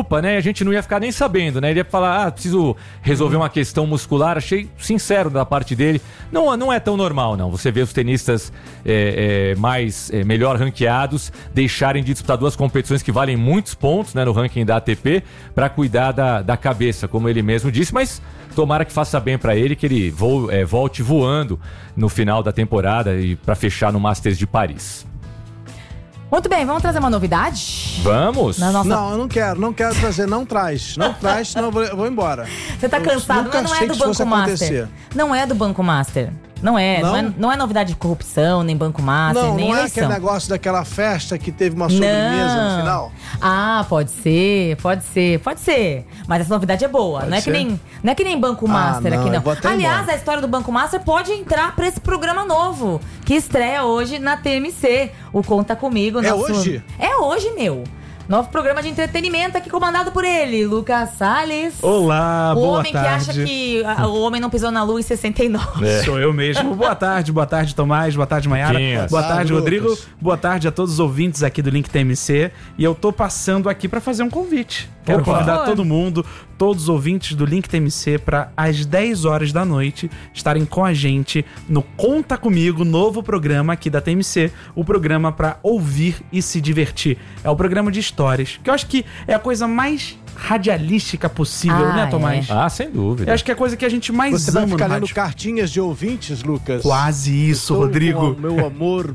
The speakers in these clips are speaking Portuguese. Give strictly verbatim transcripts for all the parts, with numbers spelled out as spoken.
trompa, né? A gente não ia ficar nem sabendo, né? Ele ia falar, ah, preciso resolver uma questão muscular. Achei sincero da parte dele. Não, não é tão normal, não. Você vê os tenistas é, é, mais, é, melhor ranqueados deixarem de disputar duas competições que valem muitos pontos, né, no ranking da A T P, para cuidar da, da cabeça, como ele mesmo disse, mas tomara que faça bem para ele, que ele vo, é, volte voando no final da temporada e para fechar no Masters de Paris. Muito bem, vamos trazer uma novidade? Vamos? Na nossa... Não, eu não quero, não quero trazer, não traz. Não traz, senão eu vou, eu vou embora. Você tá cansado, mas não é do Banco Master. Não é do Banco Master. Não é, não? Não é, não é novidade de corrupção, nem Banco Master, não, nem não eleição. Não é aquele negócio daquela festa que teve uma sobremesa não. no final? Ah, pode ser, pode ser, pode ser. Mas essa novidade é boa, não é, que nem, não é que nem Banco Master ah, não, aqui não. vou até Aliás, embora. a história do Banco Master pode entrar pra esse programa novo, que estreia hoje na T M C, o Conta Comigo. É nosso... hoje? É hoje, meu. Novo programa de entretenimento aqui comandado por ele, Lucas Salles. Olá, o boa homem tarde. que acha que a, o homem não pisou na lua em sessenta e nove. É. Sou eu mesmo. Boa tarde, boa tarde, Tomás. Boa tarde, Maiara. Boa Salve, tarde, Rodrigo. Lucas. Boa tarde a todos os ouvintes aqui do Link T M C. E eu tô passando aqui pra fazer um convite. Quero Opa. convidar todo mundo, todos os ouvintes do Link T M C, para às dez horas da noite estarem com a gente no Conta Comigo, novo programa aqui da T M C, o programa para ouvir e se divertir. É o programa de histórias, que eu acho que é a coisa mais radialística possível, Ah, né, Tomás? é. Ah, sem dúvida. Eu acho que é a coisa que a gente mais Você vai ama ficar no lendo rádio. cartinhas de ouvintes, Lucas? Quase isso, Estou Rodrigo. com o meu amor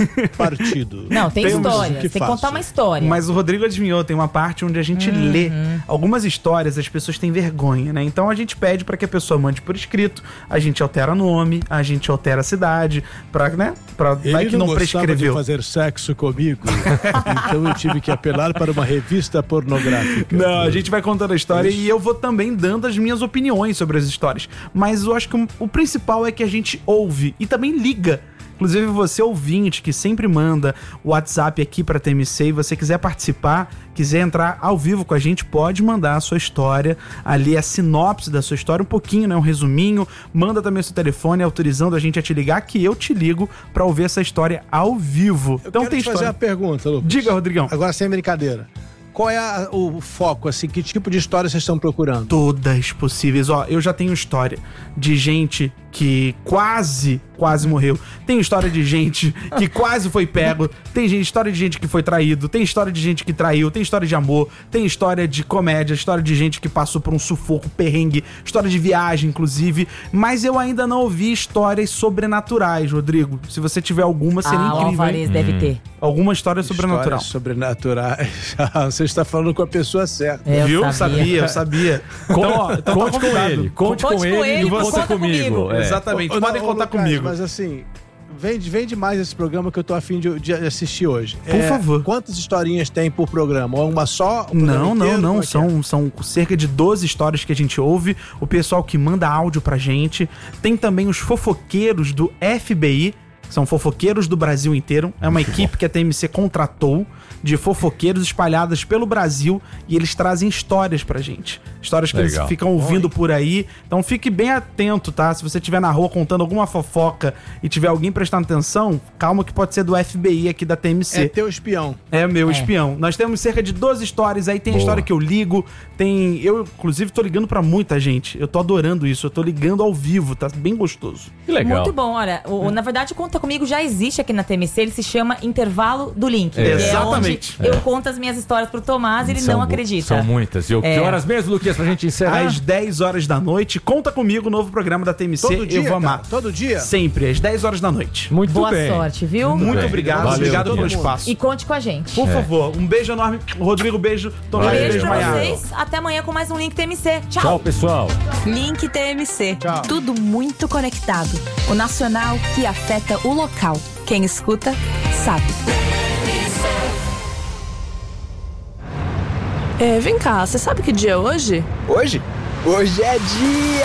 partido. Não, tem Temos história. o Tem que que faço. contar uma história. Mas o Rodrigo adivinhou, tem uma parte onde a gente Uhum. lê algumas histórias, as pessoas têm vergonha, né? Então a gente pede pra que a pessoa mande por escrito, a gente altera nome, a gente altera a cidade, pra, né? Pra, Ele vai que não, gostava prescreveu. de fazer sexo comigo, então eu tive que apelar para uma revista pornográfica. Não, a gente vai contando a história e eu vou também dando as minhas opiniões sobre as histórias. Mas eu acho que o, o principal é que a gente ouve e também liga. Inclusive você, ouvinte, que sempre manda o WhatsApp aqui pra T M C e você quiser participar, quiser entrar ao vivo com a gente, pode mandar a sua história, ali a sinopse da sua história, um pouquinho, né, um resuminho, manda também o seu telefone autorizando a gente a te ligar, que eu te ligo pra ouvir essa história ao vivo. Eu Então quero tem te fazer história. uma pergunta, Lucas. Diga, Rodrigão. Agora sem brincadeira. Qual é a- o foco, assim, que tipo de história vocês estão procurando? Todas possíveis. Ó, eu já tenho história de gente que quase, quase morreu. Tem história de gente que quase foi pego. Tem gente- história de gente que foi traído. Tem história de gente que traiu. Tem história de amor. Tem história de comédia. História de gente que passou por um sufoco, perrengue. História de viagem, inclusive. Mas eu ainda não ouvi histórias sobrenaturais, Rodrigo. Se você tiver alguma, seria ah, o incrível, hein? Alvarez deve ter. Alguma história sobrenatural. Histórias sobrenaturais. Você está falando com a pessoa certa. Eu Viu? sabia. Sabia, eu sabia. Então, ó, então tá Conte com convidado. ele, conte, Conte com, com ele, ele, e você conta comigo. comigo. É. Exatamente, Ô, podem ô, contar Lucas, comigo. Mas assim, vende, vende mais esse programa que eu tô afim de, de assistir hoje. Por favor. Quantas historinhas tem por programa? Ou uma só? Um programa Não, não, inteiro? não. Como é que São, são cerca de doze histórias que a gente ouve. O pessoal que manda áudio pra gente. Tem também os fofoqueiros do F B I. São fofoqueiros do Brasil inteiro. É uma equipe que a T M C contratou de fofoqueiros espalhadas pelo Brasil e eles trazem histórias pra gente. Histórias que Legal. eles ficam ouvindo por aí. Então fique bem atento, tá? Se você estiver na rua contando alguma fofoca e tiver alguém prestando atenção, calma que pode ser do F B I aqui da T M C. É teu espião. É meu É. espião. Nós temos cerca de doze histórias aí. Tem a Boa. história que eu ligo. Tem. Eu, inclusive, tô ligando pra muita gente. Eu tô adorando isso. Eu tô ligando ao vivo. Tá bem gostoso. Que legal. Muito bom, olha, o, o- na verdade o Conta Comigo já existe aqui na T M C, ele se chama Intervalo do Link. É. que Exatamente. É onde eu conto as minhas histórias pro Tomás e ele São não mu- acredita. São muitas. E eu- É. Que horas mesmo, Luquinhas, pra gente encerrar? Às dez horas da noite, conta comigo, novo programa da T M C. Todo dia, eu vou amar. cara? Todo dia? Sempre, às dez horas da noite. Muito Boa bem. sorte, viu? Muito bem. obrigado. Valeu, obrigado pelo Luquinhas. espaço. E conte com a gente. Por favor, um beijo enorme. Rodrigo, beijo. Tomás, Valeu. Beijo beijo, pra Maiara. vocês, até amanhã com mais um Link T M C. Tchau! Tchau, pessoal. Link T M C. Tchau. Tudo muito conectado. O nacional que afeta o local. Quem escuta, sabe. É, vem cá, você sabe que dia é hoje? Hoje? Hoje é dia!